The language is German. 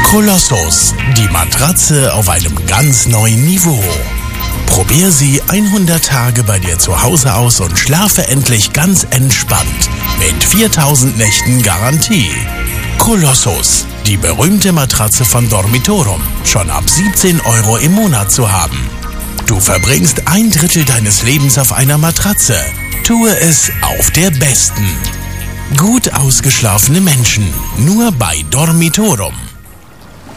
Kolossus, die Matratze auf einem ganz neuen Niveau. Probier sie 100 Tage bei dir zu Hause aus und schlafe endlich ganz entspannt mit 4000 Nächten Garantie. Kolossus, die berühmte Matratze von Dormitorum, schon ab 17 € im Monat zu haben. Du verbringst 1/3 deines Lebens auf einer Matratze. Tue es auf der besten. Gut ausgeschlafene Menschen, nur bei Dormitorum.